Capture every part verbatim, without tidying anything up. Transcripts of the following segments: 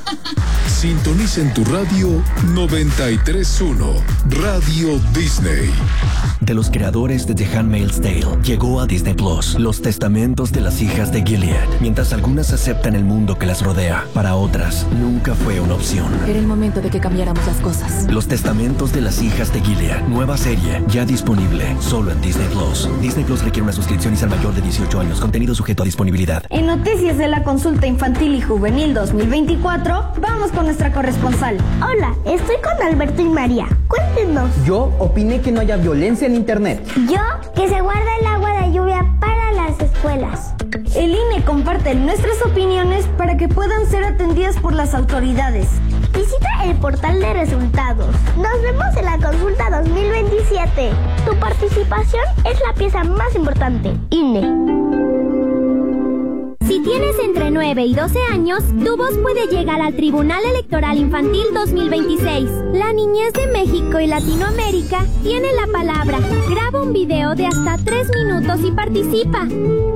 Sintoniza en tu radio noventa y tres punto uno, Radio Disney. De los creadores de The Handmaid's Tale, llegó a Disney Plus Los Testamentos de las Hijas de Gilead. Mientras algunas aceptan el mundo que las rodea, para otras nunca fue una opción. Era el momento de que cambiáramos las cosas. Los Testamentos de las Hijas de Gilead, nueva serie, ya disponible solo en Disney Plus. Disney Plus requiere una suscripción y ser mayor de dieciocho años. Contenido sujeto a disponibilidad. En noticias de la consulta infantil y juvenil dos mil veinticuatro, vamos con nuestra corresponsal. Hola, estoy con Alberto y María. Cuéntenos. Yo opiné que no haya violencia en internet. Yo, que se guarda el agua de lluvia para las escuelas. El I N E comparte nuestras opiniones para que puedan ser atendidas por las autoridades. Visita el portal de resultados. Nos vemos en la consulta dos mil veintisiete. Tu participación es la pieza más importante. I N E. Si tienes entre nueve y doce años, tu voz puede llegar al Tribunal Electoral Infantil dos mil veintiséis. La niñez de México y Latinoamérica tiene la palabra. Graba un video de hasta tres minutos y participa.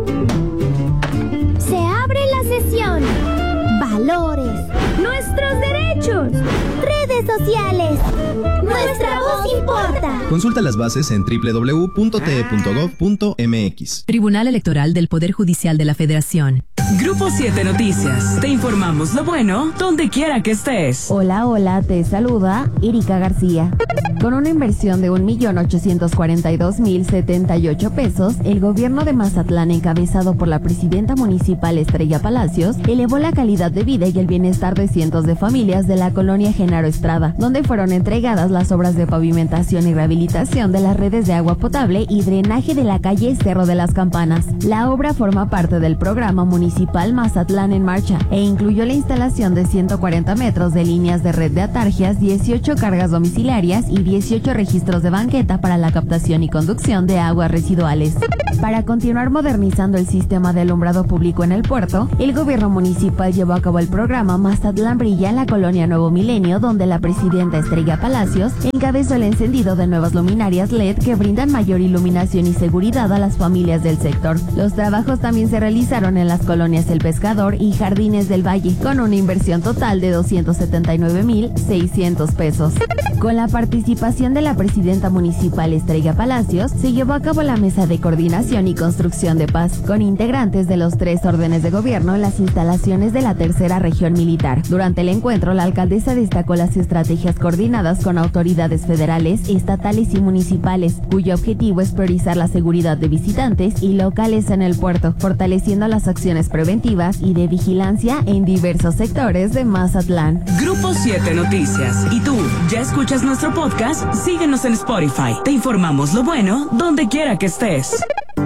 Se abre la sesión. Valores. Nuestros derechos. Redes sociales. Nuestra voz importa. Consulta las bases en doble u doble u doble u punto t e punto gov punto m x. Tribunal Electoral del Poder Judicial de la Federación. Grupo siete Noticias. Te informamos lo bueno donde quiera que estés. Hola, hola, te saluda Erika García. Con una inversión de un millón ochocientos cuarenta y dos mil setenta y ocho pesos, el gobierno de Mazatlán, encabezado por la presidenta municipal Estrella Palacios, elevó la calidad de vida y el bienestar de cientos de familias de la colonia Genaro Estrada, donde fueron entregadas las obras de pavimentación y rehabilitación de las redes de agua potable y drenaje de la calle Cerro de las Campanas. La obra forma parte del programa municipal Mazatlán en Marcha e incluyó la instalación de ciento cuarenta metros de líneas de red de atargias, dieciocho cargas domiciliarias y dieciocho registros de banqueta para la captación y conducción de aguas residuales. Para continuar modernizando el sistema de alumbrado público en el puerto, el gobierno municipal llevó a cabo el programa Mazatlán Brilla en la colonia Nuevo Milenio, donde la presidenta Estrella Palacios encabezó el encendido de nuevas luminarias L E D que brindan mayor iluminación y seguridad a las familias del sector. Los trabajos también se realizaron en las colonias El Pescador y Jardines del Valle, con una inversión total de doscientos setenta y nueve mil seiscientos pesos. Con la participación de la presidenta municipal Estrella Palacios, se llevó a cabo la mesa de coordinación y construcción de paz, con integrantes de los tres órdenes de gobierno en las instalaciones de la tercera región militar. Durante el encuentro, la alcaldesa destacó las estrategias coordinadas con autoridades federales, estatales y municipales, cuyo objetivo es priorizar la seguridad de visitantes y locales en el puerto, fortaleciendo las acciones preventivas y de vigilancia en diversos sectores de Mazatlán. Grupo siete Noticias. ¿Y tú, ya escuchas nuestro podcast? Síguenos en Spotify. Te informamos lo bueno donde quiera que estés.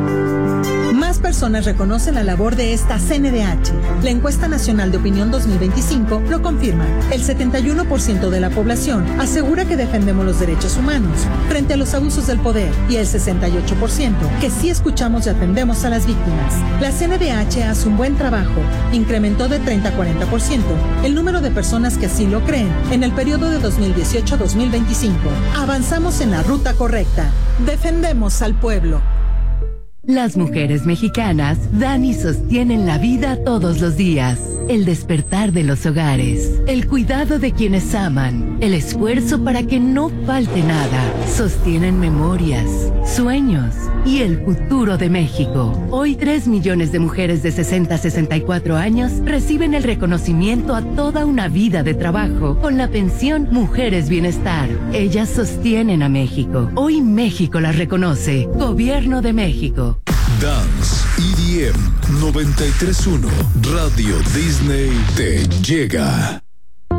Más personas reconocen la labor de esta C N D H. La encuesta nacional de opinión dos mil veinticinco lo confirma. El setenta y uno por ciento de la población asegura que defendemos los derechos humanos frente a los abusos del poder y el sesenta y ocho por ciento que sí escuchamos y atendemos a las víctimas. La C N D H hace un buen trabajo. Incrementó de treinta a cuarenta por ciento el número de personas que así lo creen en el periodo de dos mil dieciocho a dos mil veinticinco. Avanzamos en la ruta correcta. Defendemos al pueblo. Las mujeres mexicanas dan y sostienen la vida todos los días. El despertar de los hogares, el cuidado de quienes aman, el esfuerzo para que no falte nada. Sostienen memorias, sueños y el futuro de México. Hoy tres millones de mujeres de sesenta a sesenta y cuatro años reciben el reconocimiento a toda una vida de trabajo con la pensión Mujeres Bienestar. Ellas sostienen a México. Hoy México las reconoce. Gobierno de México. Dance E D M noventa y tres punto uno Radio Disney te llega.